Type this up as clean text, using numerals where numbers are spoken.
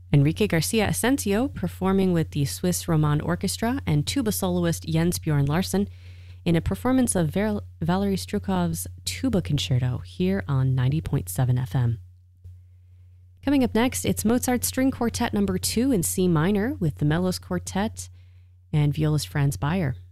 Enrique Garcia Asensio performing with the Swiss Romand Orchestra and tuba soloist Jens Bjorn Larsen in a performance of Valery Strukhov's Tuba Concerto here on 90.7 FM. Coming up next, it's Mozart's String Quartet No. 2 in C minor with the Mellos Quartet and violist Franz Beyer.